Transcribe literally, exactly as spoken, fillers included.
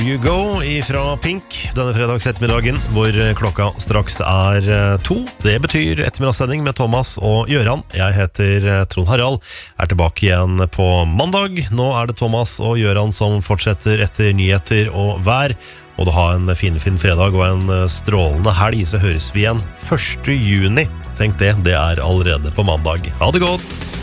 You Go ifra Pink denne fredags ettermiddagen, hvor klokka straks er to. Det betyr ettermiddagssending med Thomas og Gjøran. Jeg heter Trond Harald, er tilbake igjen på mandag. Nå er det Thomas og Gjøran som fortsetter etter nyheter og vær. Og du har en fin, fin fredag og en strålende helg, så høres vi igjen første juni. Tenk det, det er allerede på mandag. Ha det godt!